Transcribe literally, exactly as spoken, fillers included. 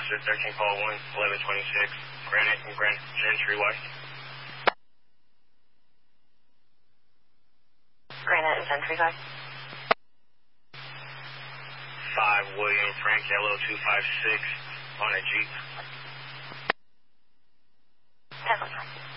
Officer thirteen call one, eleven twenty-six, Granite and Grand Gentry West. Granite and Gentry West. five William Frank, L O two five six, on a Jeep. ten one.